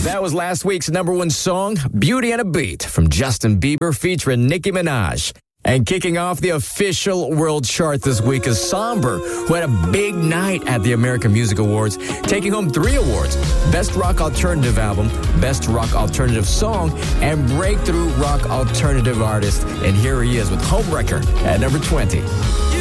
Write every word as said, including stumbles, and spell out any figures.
That was last week's number one song, Beauty and a Beat, from Justin Bieber featuring Nicki Minaj. And kicking off the official world chart this week is Somber, who had a big night at the American Music Awards, taking home three awards: Best Rock Alternative Album, Best Rock Alternative Song, and Breakthrough Rock Alternative Artist. And here he is with Homewrecker at number twenty.